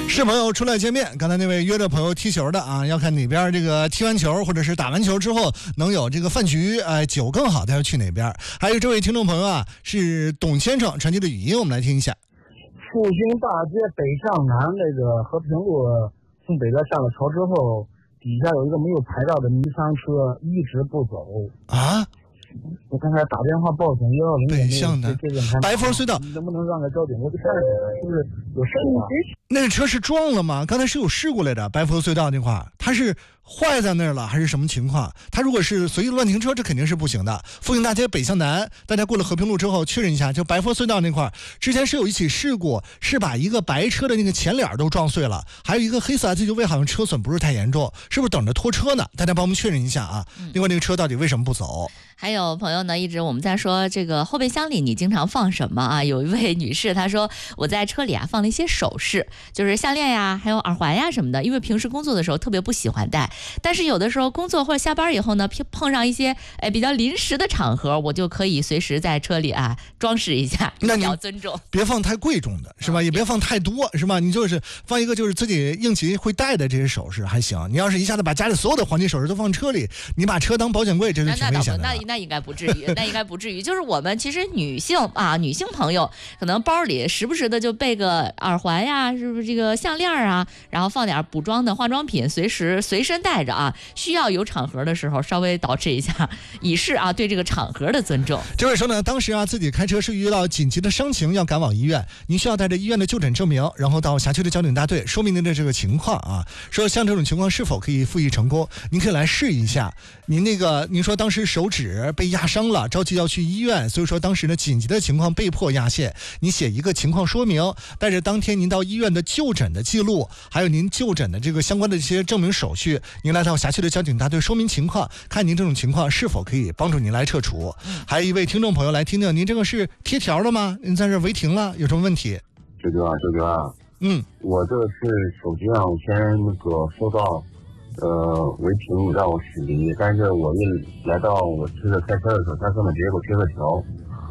是朋友出来见面，刚才那位约着朋友踢球的啊，要看哪边这个踢完球或者是打完球之后能有这个饭局，酒更好，他要去哪边。还有这位听众朋友啊，是董先生传递的语音，我们来听一下。 复兴大街北向南那个和平路从北边下了桥之后，底下有一个没有牌照的尼桑车一直不走啊。 我刚才打电话报警110， 北向南白佛隧道， 能不能让个交警过去看一下，是不是有事故？ 那个车是撞了吗？刚才是有事故来着，白佛隧道那块儿，它是坏在那儿了还是什么情况？它如果是随意乱停车，这肯定是不行的。复兴大街北向南，大家过了和平路之后确认一下，就白佛隧道那块儿，之前是有一起事故，是把一个白车的那个前脸都撞碎了，还有一个黑色 SUV 好像车损不是太严重，是不是等着拖车呢？大家帮我们确认一下啊。另外那个车到底为什么不走？ 还有朋友呢，一直我们在说这个后备箱里你经常放什么啊？有一位女士她说，我在车里啊放了一些首饰，就是项链呀，还有耳环呀什么的，因为平时工作的时候特别不喜欢戴，但是有的时候工作或者下班以后呢，碰上一些比较临时的场合，我就可以随时在车里啊装饰一下， 那你要尊重， 别放太贵重的是吧？也别放太多是吧？你就是放一个就是自己应急会带的这些首饰还行。你要是一下子把家里所有的黄金首饰都放车里，你把车当保险柜，这是挺危险的。 那应该不至于，那应该不至于。就是我们其实女性朋友可能包里时不时的就备个耳环呀，是不是这个项链啊，然后放点补妆的化妆品，随身带着啊。需要有场合的时候稍微捯饬一下，以示啊对这个场合的尊重。 这位说呢，当时啊自己开车是遇到紧急的伤情要赶往医院，您需要带着医院的就诊证明，然后到辖区的交警大队说明您的这个情况啊，说像这种情况是否可以复议成功，您可以来试一下。您说当时手指被压伤了，着急要去医院，所以说当时呢紧急的情况被迫压线，你写一个情况说明，带着当天您到医院的就诊的记录，还有您就诊的这个相关的这些证明手续，您来到辖区的交警大队说明情况，看您这种情况是否可以帮助您来撤除。还有一位听众朋友来听听，您这个是贴条的吗？您在这违停了，有什么问题？ 这个我这个是手机上我先收到违停让我驶离，但是我一来到我开车的时候，他上面直接给我贴个条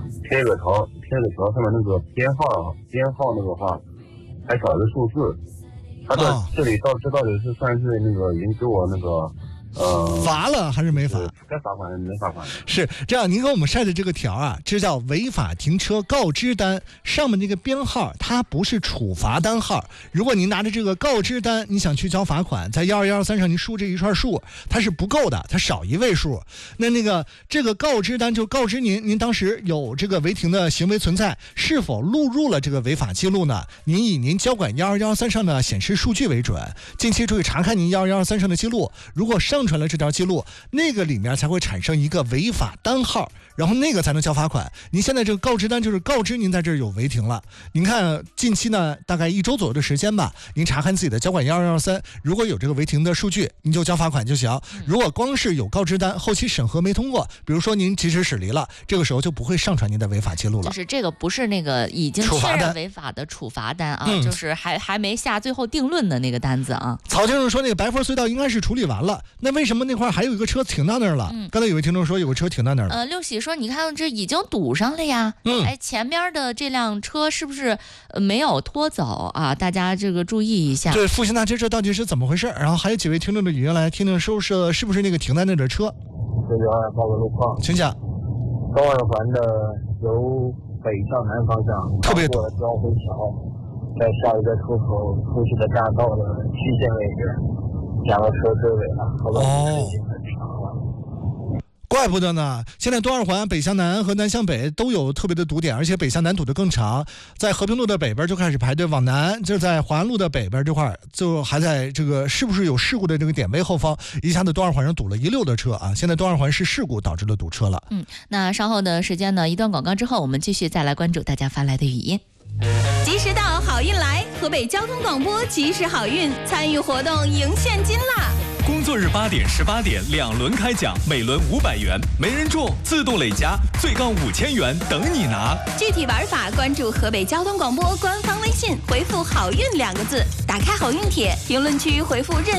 上面那个编号那个话还少一个数字，他这里到底是算是已经给我罚了还是没罚？ 该罚款没罚款。 是这样，您给我们晒的这个条啊，这叫违法停车告知单，上面那个编号它不是处罚单号。如果您拿着这个告知单，你想去交罚款，在12113上您输这一串数，它是不够的，它少一位数。这个告知单就告知您当时有这个违停的行为存在，是否录入了这个违法记录呢？您以您交管12113上的显示数据为准，近期注意查看您12113上的记录，如果上传了这条记录，那个里面才会产生一个违法单号，然后那个才能交罚款。您现在这个告知单就是告知您在这儿有违停了。您看近期呢大概1周左右的时间吧，您查看自己的交管12123，如果有这个违停的数据，您就交罚款就行。如果光是有告知单，后期审核没通过，比如说您及时驶离了，这个时候就不会上传您的违法记录了。 就是这个不是那个已经确认违法的处罚单啊，就是还没下最后定论的那个单子啊。 曹先生说那个白佛隧道应该是处理完了，那为什么那块还有一个车停到那儿了？刚才有位听众说有个车停到那儿了。 六喜说你看这已经堵上了呀，前边的这辆车是不是没有拖走啊？大家这个注意一下。 对，复兴大街这到底是怎么回事？然后还有几位听众的语音来听听，是不是那个停在那儿的车？ 这个报个路况， 请讲。 东二环的由北向南方向特别堵， 交汇桥，在下一个出口出去的大道的曲线位置，两个车追尾了，后边已经很长了。 怪不得呢！现在东二环北向南和南向北都有特别的堵点，而且北向南堵得更长。在和平路的北边就开始排队往南，就在华安路的北边这块就还在这个是不是有事故的这个点位后方，一下子东二环上堵了一溜的车啊！现在东二环是事故导致了堵车了。 那稍后的时间呢，一段广告之后，我们继续再来关注大家发来的语音。 及时到，好运来！河北交通广播及时好运，参与活动赢现金啦！ 工作日8点、18点2轮开奖，每轮500元，没人中自动累加，最高5000元等你拿。 具体玩法关注河北交通广播官方微信，回复好运2个字，打开好运帖，评论区回复任意3个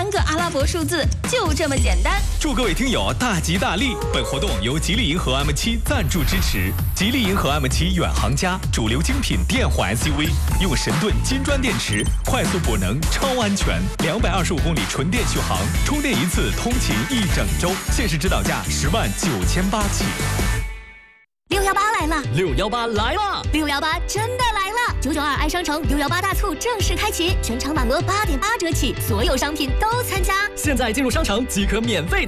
3个阿拉伯数字，就这么简单。 祝各位听友大吉大利！本活动由吉利银河 M7赞助支持。吉利银河 M7远航家，主流精品电混 SUV， 用神盾金砖电池，快速补能，超安全，225公里纯电续航，充电一次通勤1整周，限时指导价10.98万起。 618来了 ！618来了 ！618真的来了！992爱商城618大促正式开启，全场满额8.8折起，所有商品都参加。 现在进入商城即可免费